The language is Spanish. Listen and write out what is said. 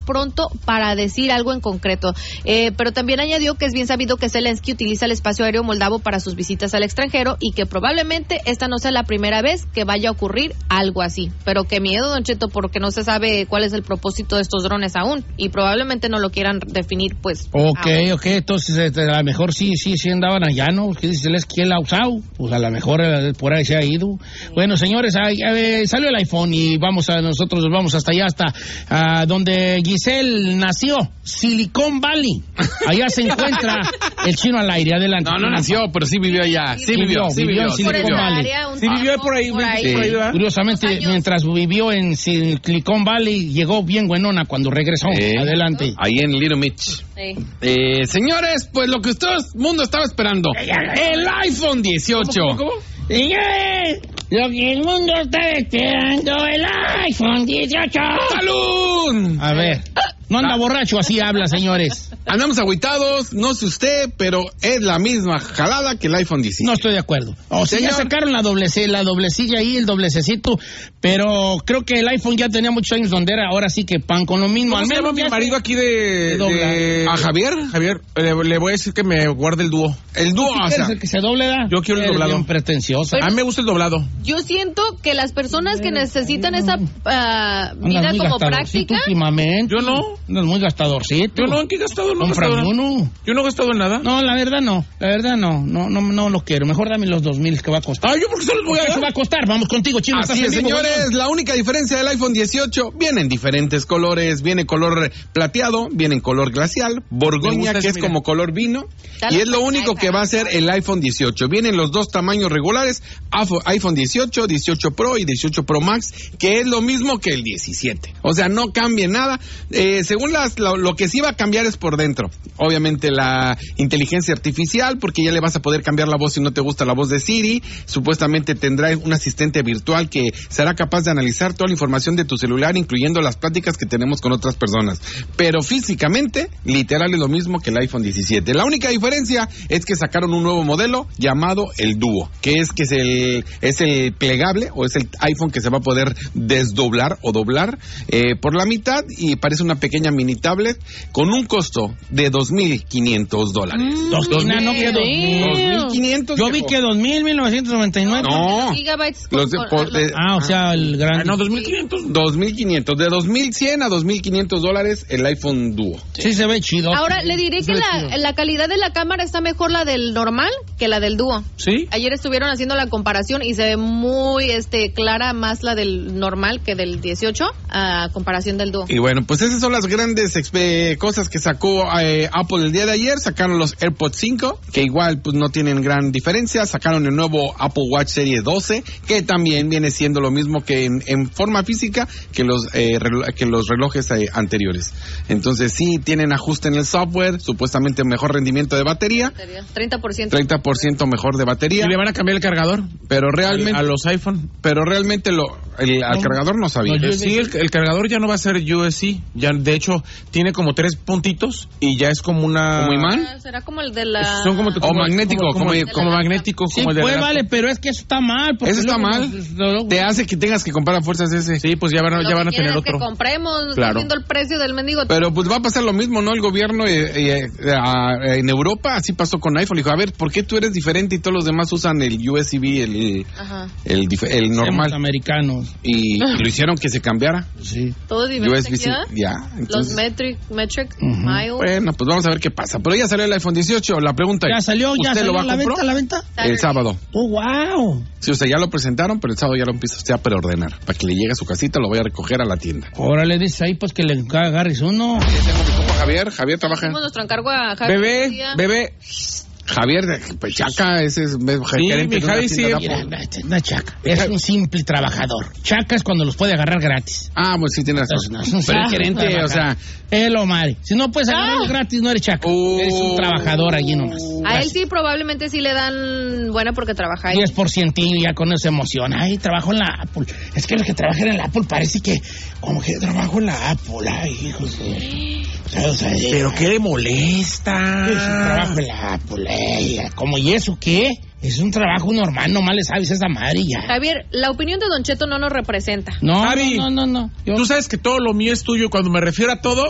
pronto para decir algo en concreto. Pero también añadió que es bien sabido que Zelensky utiliza el espacio aéreo moldavo para sus visitas al extranjero y que probablemente esta no sea la primera vez que vaya a ocurrir algo así. Pero qué miedo, Don Cheto, porque no se sabe cuál es el propósito de estos drones aún y probablemente no lo quieran definir, pues. Ok, entonces a lo mejor sí andaban allá, ¿no? ¿Qué dice Zelensky? ¿Él ha usado? Pues a lo mejor por ahí se ha ido. Bueno, señores, salió el iPhone y nosotros vamos hasta allá, hasta donde Giselle nació, Silicon Valley. Allá se encuentra el chino al aire. Adelante. No nació, pero sí vivió allá. Sí vivió en Silicon Valley. Sí vivió por ahí. Curiosamente, mientras vivió en Silicon Valley, llegó bien buenona cuando regresó. Adelante. Ahí en Little Mitch. Señores, pues lo que todo el mundo estaba esperando. El iPhone 18. ¿Cómo? Lo que el mundo está esperando, el iPhone 18. ¡Salud! A ver, no anda borracho, así habla, señores. Andamos agüitados, no sé usted, pero es la misma jalada que el iPhone 17. No estoy de acuerdo. O sea, ya sacaron la doblecilla ahí, el doblececito, pero creo que el iPhone ya tenía muchos años donde era, ahora sí que pan con lo mismo. Al menos mi marido aquí de ¿A Javier? Javier, le voy a decir que me guarde el dúo. El dúo, o sea, el que se doble, ¿da? Yo quiero el doblado. Bien pretencioso. A mí me gusta el doblado. Yo siento que las personas que necesitan esa vida como práctica. Últimamente. Yo no. Andas muy gastadorcito. Yo no, ¿en qué he gastado? No he Compra gastado uno. Yo no he gastado en nada. No, la verdad no. No lo quiero. Mejor dame los 2,000 que va a costar. ¿yo por qué se los voy a dar? Eso va a costar. Vamos contigo, chino. Así es, señores. La única diferencia del iPhone 18 viene en diferentes colores. Viene color plateado, viene en color glacial, borgoña, que es como color vino. Y es lo único que va a ser el iPhone 18. Vienen los dos tamaños regulares, iPhone 18, 18 Pro y 18 Pro Max, que es lo mismo que el 17. O sea, no cambia nada. Según lo que sí va a cambiar es por dentro. Obviamente la inteligencia artificial, porque ya le vas a poder cambiar la voz si no te gusta la voz de Siri. Supuestamente tendrá un asistente virtual que será capaz de analizar toda la información de tu celular, incluyendo las pláticas que tenemos con otras personas. Pero físicamente, literal es lo mismo que el iPhone 17. La única diferencia es que sacaron un nuevo modelo llamado el Duo, que es el plegable, o es el iPhone que se va a poder desdoblar o doblar por la mitad, y parece una pequeña mini tablet con un costo de $2,500. $2,500. Yo vi que 2,1999. No. Gigabytes o sea, el gran. No, 2,500. 2,500. De 2,100 a $2,500 el iPhone Duo. Sí, se ve chido. Ahora, le diré que la calidad de la cámara está mejor la del normal que la del Duo. ¿Sí? Ayer estuvieron haciendo la comparación y se ve muy clara más la del normal que del 18 a comparación del Duo. Y bueno, pues esas son las grandes cosas que sacó Apple el día de ayer. Sacaron los AirPods 5, que igual pues no tienen gran diferencia. Sacaron el nuevo Apple Watch Series 12, que también viene siendo lo mismo que en forma física que los relojes anteriores. Entonces sí tienen ajuste en el software, supuestamente mejor rendimiento de batería. 30% mejor de batería. ¿Y le van a cambiar el cargador? Pero realmente a los iPhone. Pero realmente al cargador no sabía. Sí, el cargador ya no va a ser USB. Ya, de hecho, tiene como 3 puntitos y ya es como una... ¿Como imán? Será como el de la... Son como magnético. Como magnético. Sí, como el de pues vale, pero es que eso está mal. Eso está mal. Te hace que tengas que comprar a furzas ese. Sí, pues ya van a tener otro. Que compremos, claro. Viendo el precio del mendigo. Pero pues va a pasar lo mismo, ¿no? El gobierno en Europa, así pasó con iPhone. Dijo, a ver, ¿por qué tú eres diferente y todos los demás usan el USB, el normal? Somos americanos. Y lo hicieron que se cambiara. Sí. Todo diferente. USB-C, ya. Entonces, los metric, mile. Bueno, pues vamos a ver qué pasa. Pero ya salió el iPhone 18. La pregunta es, ¿usted lo va a comprar? ¿La venta? El sábado. ¡Oh, wow! Sí, o sea, ya lo presentaron, pero el sábado ya lo empieza usted a preordenar. Para que le llegue a su casita, lo vaya a recoger a la tienda. Órale, dice ahí, pues que le agarres uno. Ya tengo mi compa Javier. Javier trabaja. Hacemos nuestro encargo a Javier. Bebé. Javier, pues Chaca, ese es gerente de una tienda de Apple. Mira, no es Chaca, es un simple trabajador. Chaca es cuando los puede agarrar gratis. Ah, pues sí, tienes razón. No, pero es gerente, o sea... Lo madre. Si no puedes agarrarlos gratis, no eres Chaca. Eres un trabajador allí nomás. A él sí, probablemente sí le dan buena porque trabaja ahí. 10% y ya con eso se emociona. Ay, trabajo en la Apple. Es que los que trabajan en la Apple parece que como que trabajo en la Apple. Ay, hijos de... ¿Pero qué le molesta? Es un trabajo en la Apple. ¿Cómo y eso qué? Es un trabajo normal, nomás le sabes esa madre ya. Javier, la opinión de Don Cheto no nos representa. No, Javi, no. Tú sabes que todo lo mío es tuyo. Cuando me refiero a todo,